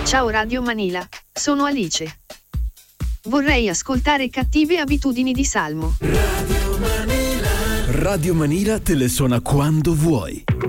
Ciao Radio Manila, sono Alice. Vorrei ascoltare Cattive abitudini di Salmo. Radio Manila te le suona quando vuoi.